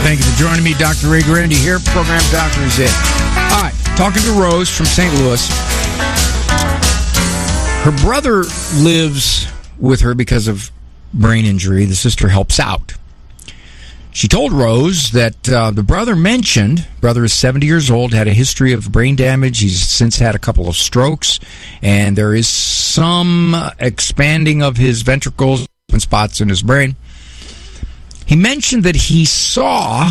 Thank you for joining me. Dr. Ray Guarendi here. Program Doctor is it. All right, talking to Rose from St. Louis. Her brother lives with her because of brain injury. The sister helps out. She told Rose that the brother is 70 years old, had a history of brain damage. He's since had a couple of strokes, and there is some expanding of his ventricles and spots in his brain. He mentioned that he saw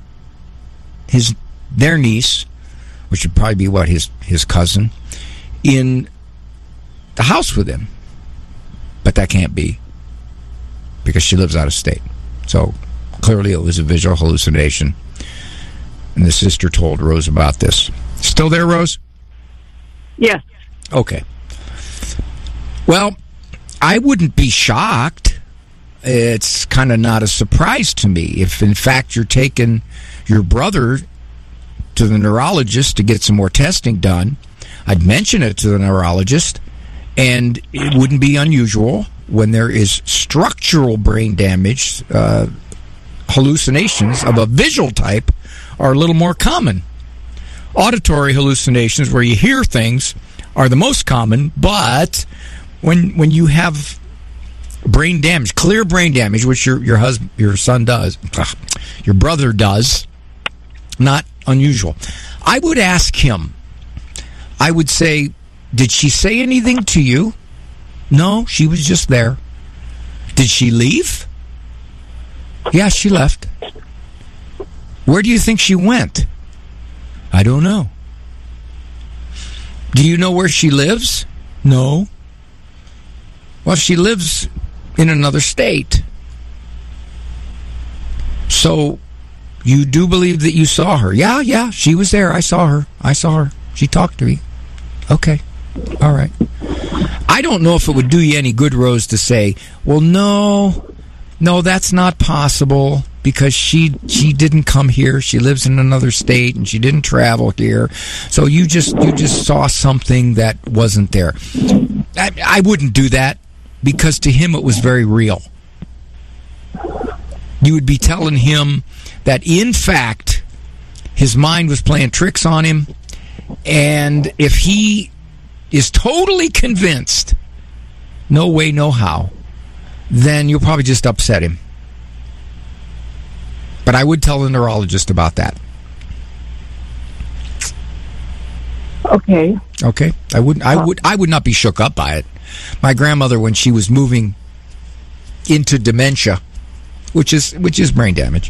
their niece, which would probably be his cousin, in the house with him. But that can't be, because she lives out of state. So clearly it was a visual hallucination. And the sister told Rose about this. Still there, Rose? Yes. Okay. Well, I wouldn't be shocked. It's kind of not a surprise to me if, in fact, you're taking your brother to the neurologist to get some more testing done. I'd mention it to the neurologist, and it wouldn't be unusual when there is structural brain damage. Hallucinations of a visual type are a little more common. Auditory hallucinations, where you hear things, are the most common, but when you have brain damage, clear brain damage, which your son does, your brother does, not unusual. I would ask him, I would say, did she say anything to you? No, she was just there. Did she leave? Yeah, she left. Where do you think she went? I don't know. Do you know where she lives? No. Well, she lives in another state. So, you do believe that you saw her? Yeah, she was there. I saw her. She talked to me. Okay. All right. I don't know if it would do you any good, Rose, to say, well, no, that's not possible, because she didn't come here. She lives in another state, and she didn't travel here. So you just saw something that wasn't there. I wouldn't do that, because to him it was very real. You would be telling him that, in fact, his mind was playing tricks on him, and if he is totally convinced, no way, no how, then you'll probably just upset him. But I would tell the neurologist about that. Okay. Okay. I would not be shook up by it. My grandmother, when she was moving into dementia, which is brain damage,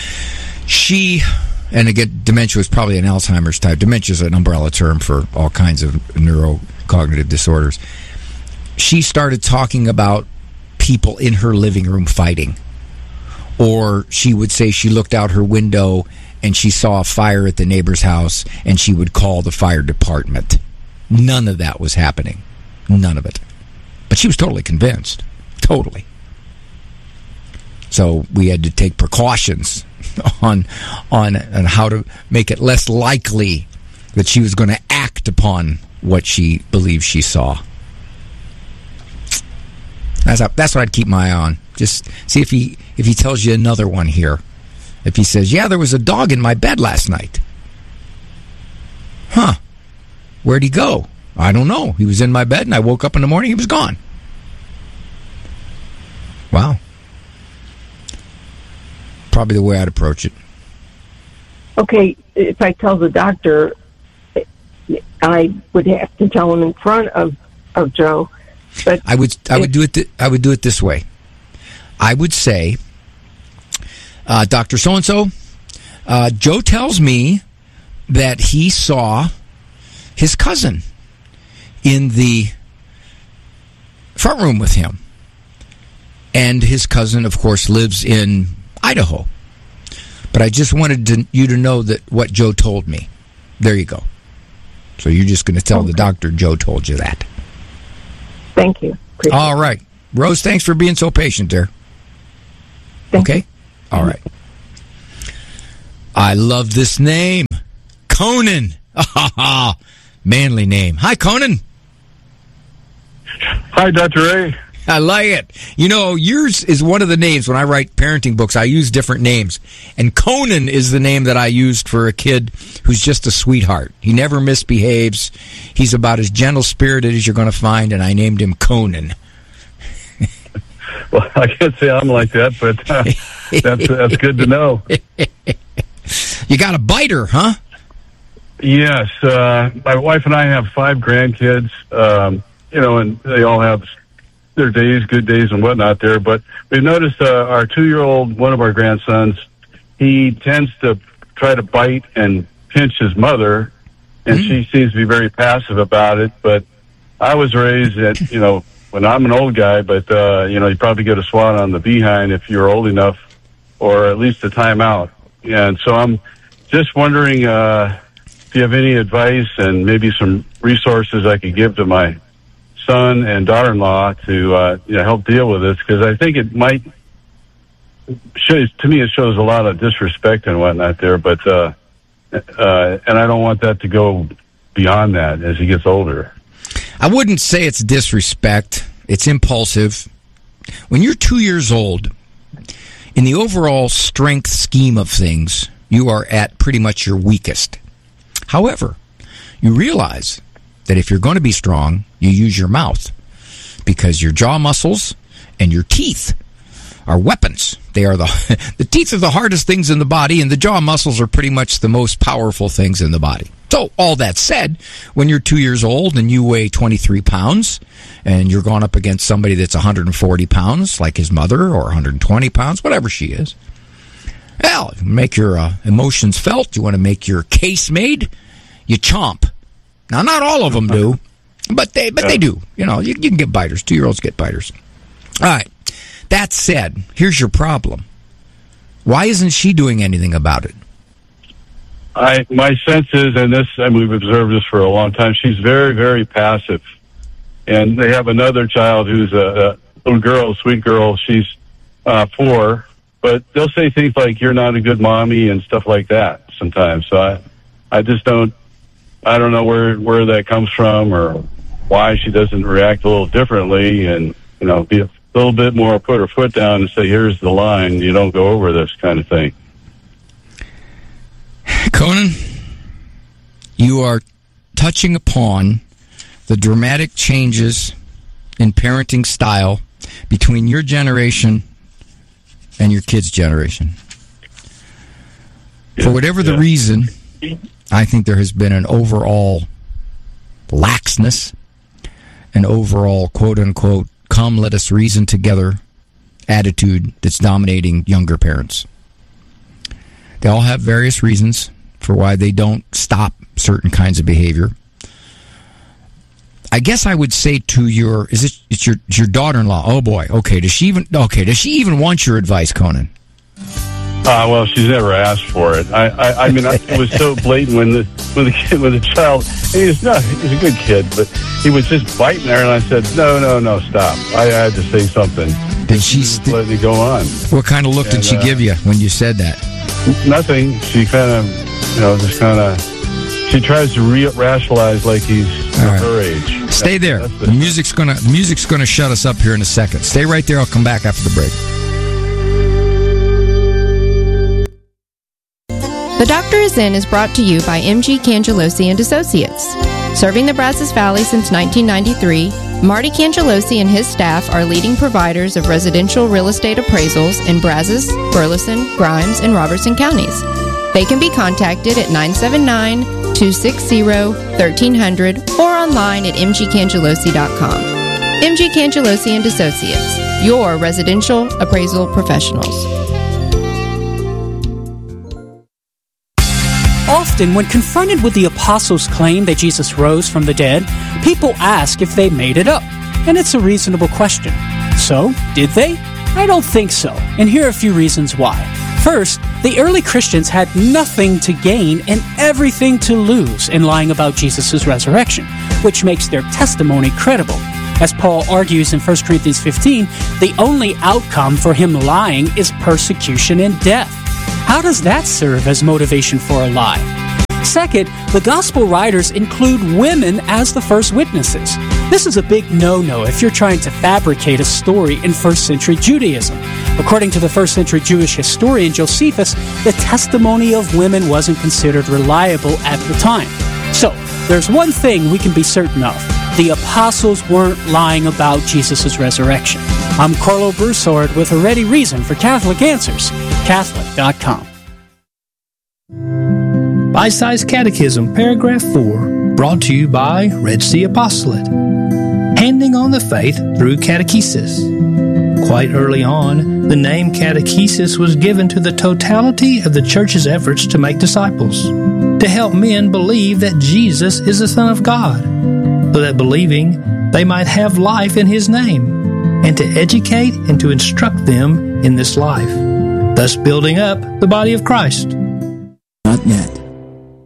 and again, dementia was probably an Alzheimer's type. Dementia is an umbrella term for all kinds of neurocognitive disorders. She started talking about people in her living room fighting. Or she would say she looked out her window and she saw a fire at the neighbor's house, and she would call the fire department. None of that was happening. None of it. But she was totally convinced. Totally. So we had to take precautions on how to make it less likely that she was going to act upon what she believed she saw. That's what I'd keep my eye on. Just see if he tells you another one here. If he says, yeah, there was a dog in my bed last night. Huh. Where'd he go? I don't know. He was in my bed, and I woke up in the morning, he was gone. Wow. Probably the way I'd approach it. Okay, if I tell the doctor, I would have to tell him in front of Joe. But I would do it this way. I would say, Dr. So-and-so, Joe tells me that he saw his cousin in the front room with him. And his cousin, of course, lives in Idaho. But I just wanted you to know that what Joe told me. There you go. So you're just going to tell the doctor Joe told you that. Thank you. Appreciate All right. Rose, thanks for being so patient there. Okay? All right. I love this name. Conan. Manly name. Hi, Conan. Hi, Dr. Ray. I like it. You know, yours is one of the names. When I write parenting books, I use different names. And Conan is the name that I used for a kid who's just a sweetheart. He never misbehaves. He's about as gentle-spirited as you're going to find, and I named him Conan. Well, I can't say I'm like that, but that's good to know. You got a biter, huh? Yes. My wife and I have 5 grandkids, and they all have their days, good days and whatnot there. But we noticed our 2-year-old, one of our grandsons, he tends to try to bite and pinch his mother, and she seems to be very passive about it. But I was raised that, when I'm an old guy, but, you probably get a swat on the behind if you're old enough, or at least a timeout. And so I'm just wondering if you have any advice and maybe some resources I could give to my son and daughter-in-law to help deal with this, because I think it might to me it shows a lot of disrespect and whatnot there, but and I don't want that to go beyond that as he gets older. I wouldn't say it's disrespect. It's impulsive. When you're 2 years old, in the overall strength scheme of things, you are at pretty much your weakest. However, you realize that if you're going to be strong, you use your mouth, because your jaw muscles and your teeth are weapons. They are the teeth are the hardest things in the body, and the jaw muscles are pretty much the most powerful things in the body. So, all that said, when you're 2 years old and you weigh 23 pounds and you're going up against somebody that's 140 pounds, like his mother, or 120 pounds, whatever she is, well, make your emotions felt. You want to make your case made, you chomp. Now, not all of them do, but they do. You can get biters. 2-year-olds get biters. All right. That said, here's your problem. Why isn't she doing anything about it? My sense is, and we've observed this for a long time, she's very, very passive. And they have another child who's a little girl, a sweet girl. She's 4, but they'll say things like, "You're not a good mommy," and stuff like that sometimes. So I just don't know where that comes from, or why she doesn't react a little differently, and be a little bit more, put her foot down and say, "Here's the line. You don't go over this," kind of thing. Conan, you are touching upon the dramatic changes in parenting style between your generation and your kids' generation. For whatever the reason, I think there has been an overall laxness, an overall quote-unquote "come, let us reason together" attitude that's dominating younger parents. They all have various reasons for why they don't stop certain kinds of behavior. I guess I would say to it's your daughter-in-law. Oh boy. Okay. Does she even want your advice, Conan? Well, she's never asked for it. I mean, it was so blatant when the child. He's a good kid, but he was just biting her, and I said, no, stop. I had to say something. Did she let it go on? What kind of look did she give you when you said that? Nothing. She kind of, she tries to rationalize like he's her age. Stay there. The music's gonna shut us up here in a second. Stay right there. I'll come back after the break. The Doctor Is In is brought to you by M.G. Cangelosi and Associates. Serving the Brazos Valley since 1993, Marty Cangelosi and his staff are leading providers of residential real estate appraisals in Brazos, Burleson, Grimes, and Robertson counties. They can be contacted at 979-260-1300 or online at mgcangelosi.com. M.G. Cangelosi and Associates, your residential appraisal professionals. Often, when confronted with the apostles' claim that Jesus rose from the dead, people ask if they made it up. And it's a reasonable question. So, did they? I don't think so. And here are a few reasons why. First, the early Christians had nothing to gain and everything to lose in lying about Jesus' resurrection, which makes their testimony credible. As Paul argues in 1 Corinthians 15, the only outcome for him lying is persecution and death. How does that serve as motivation for a lie? Second, the gospel writers include women as the first witnesses. This is a big no-no if you're trying to fabricate a story in first-century Judaism. According to the first-century Jewish historian Josephus, the testimony of women wasn't considered reliable at the time. So, there's one thing we can be certain of. The apostles weren't lying about Jesus' resurrection. I'm Carlo Broussard with a ready reason for Catholic Answers, Catholic.com. Bite-Size Catechism, Paragraph 4, brought to you by Red Sea Apostolate. Handing on the faith through catechesis. Quite early on, the name catechesis was given to the totality of the Church's efforts to make disciples, to help men believe that Jesus is the Son of God, so that believing they might have life in His name, and to educate and to instruct them in this life, thus building up the body of Christ. .net